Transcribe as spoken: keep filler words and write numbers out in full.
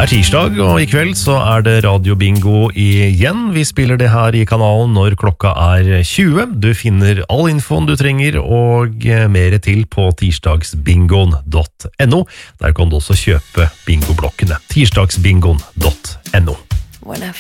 Det er tirsdag, og i kveld så er det radiobingo igjen. Vi spiller det her i kanalen når klokka er tjue. Du finner all infoen du trenger og mer til på tirsdagsbingoen punktum no. Der kan du også kjøpe bingoblokkene. tirsdagsbingoen punktum no. When I